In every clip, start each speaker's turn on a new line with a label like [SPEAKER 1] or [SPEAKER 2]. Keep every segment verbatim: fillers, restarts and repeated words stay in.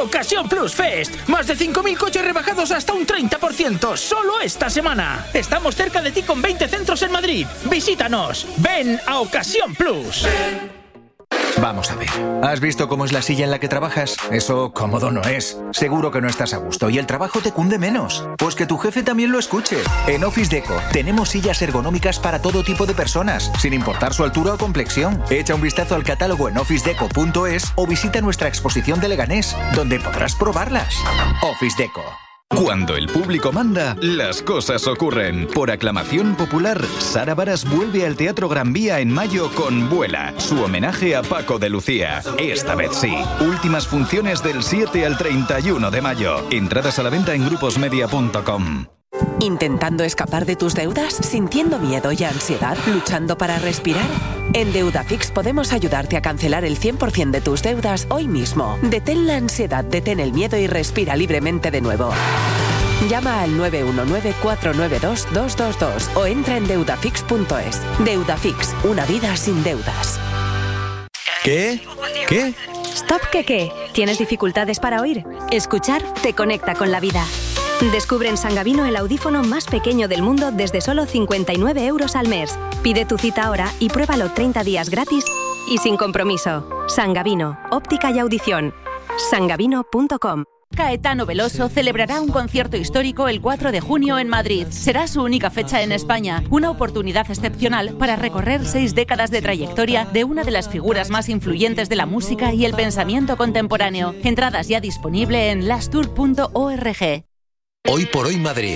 [SPEAKER 1] Ocasión Plus Fest. Más de cinco mil coches rebajados hasta un treinta por ciento. Solo esta semana. Estamos cerca de ti con veinte centros en Madrid. Visítanos. Ven a Ocasión Plus.
[SPEAKER 2] Vamos a ver. ¿Has visto cómo es la silla en la que trabajas? Eso cómodo no es. Seguro que no estás a gusto y el trabajo te cunde menos. Pues que tu jefe también lo escuche. En Office Deco tenemos sillas ergonómicas para todo tipo de personas, sin importar su altura o complexión. Echa un vistazo al catálogo en office deco punto es o visita nuestra exposición de Leganés, donde podrás probarlas. Office Deco.
[SPEAKER 3] Cuando el público manda, las cosas ocurren. Por aclamación popular, Sara Varas vuelve al Teatro Gran Vía en mayo con Vuela, su homenaje a Paco de Lucía. Esta vez sí. Últimas funciones del siete al treinta y uno de mayo. Entradas a la venta en gruposmedia punto com.
[SPEAKER 4] ¿Intentando escapar de tus deudas? ¿Sintiendo miedo y ansiedad? ¿Luchando para respirar? En Deudafix podemos ayudarte a cancelar el cien por ciento de tus deudas hoy mismo. Detén la ansiedad, detén el miedo y respira libremente de nuevo. Llama al nueve uno nueve, cuatro nueve dos, dos dos dos o entra en deudafix punto es. Deudafix, una vida sin deudas.
[SPEAKER 2] ¿Qué? ¿Qué?
[SPEAKER 5] Stop, ¿qué qué? ¿Tienes dificultades para oír? Escuchar te conecta con la vida. Descubre en Sangavino el audífono más pequeño del mundo desde solo cincuenta y nueve euros al mes. Pide tu cita ahora y pruébalo treinta días gratis y sin compromiso. Sangavino, óptica y audición. sangavino punto com.
[SPEAKER 6] Caetano Veloso celebrará un concierto histórico el cuatro de junio en Madrid. Será su única fecha en España, una oportunidad excepcional para recorrer seis décadas de trayectoria de una de las figuras más influyentes de la música y el pensamiento contemporáneo. Entradas ya disponible en lastour punto org.
[SPEAKER 7] Hoy por hoy Madrid.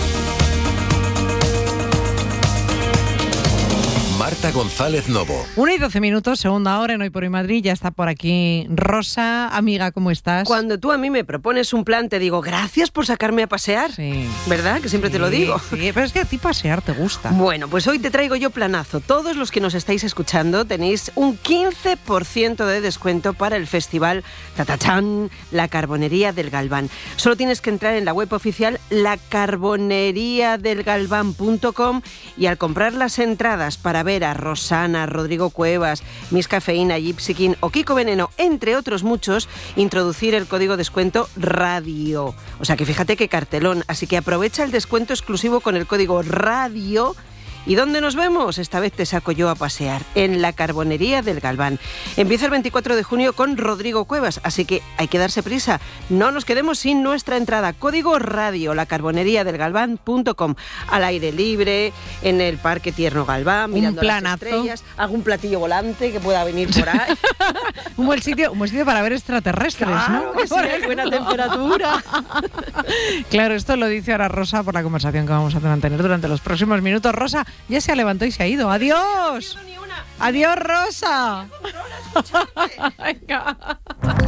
[SPEAKER 7] Marta González Novo.
[SPEAKER 8] Una y doce minutos, segunda hora en Hoy por Hoy Madrid. Ya está por aquí Rosa. Amiga, ¿cómo estás?
[SPEAKER 9] Cuando tú a mí me propones un plan, te digo, gracias por sacarme a pasear.
[SPEAKER 8] Sí.
[SPEAKER 9] ¿Verdad? Que siempre
[SPEAKER 8] sí,
[SPEAKER 9] te lo digo.
[SPEAKER 8] Sí, pero es que a ti pasear te gusta.
[SPEAKER 9] Bueno, pues hoy te traigo yo planazo. Todos los que nos estáis escuchando tenéis un quince por ciento de descuento para el festival Tatachán, La Carbonería del Galván. Solo tienes que entrar en la web oficial la carbonería del galván punto com y al comprar las entradas para ver a Rosana, Rodrigo Cuevas, Miss Cafeína, Gypsy King o Kiko Veneno, entre otros muchos, introducir el código descuento RADIO. O sea que fíjate qué cartelón. Así que aprovecha el descuento exclusivo con el código RADIO. ¿Y dónde nos vemos? Esta vez te saco yo a pasear, en la Carbonería del Galván. Empieza el veinticuatro de junio con Rodrigo Cuevas, así que hay que darse prisa. No nos quedemos sin nuestra entrada. Código Radio, la carbonería del galván punto com. Al aire libre, en el Parque Tierno Galván, mirando
[SPEAKER 8] un planazo.
[SPEAKER 9] Las estrellas, algún platillo volante que pueda venir por ahí.
[SPEAKER 8] un buen sitio, un buen sitio para ver extraterrestres,
[SPEAKER 9] claro,
[SPEAKER 8] ¿no?
[SPEAKER 9] Que sí, hay buena temperatura.
[SPEAKER 8] Claro, esto lo dice ahora Rosa por la conversación que vamos a mantener durante los próximos minutos. Rosa ya se ha levantado y se ha ido. ¡Adiós!
[SPEAKER 9] No ni una.
[SPEAKER 8] ¡Adiós, Rosa!
[SPEAKER 9] Venga.